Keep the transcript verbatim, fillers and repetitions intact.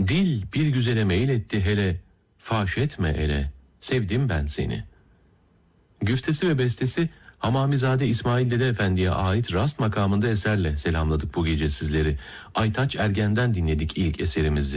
Dil bir güzele meyletti hele, faş etme ele, sevdim ben seni. Güftesi ve bestesi Hamamizade İsmail Dede Efendi'ye ait rast makamında eserle selamladık bu gece sizleri. Aytaç Ergen'den dinledik ilk eserimizi.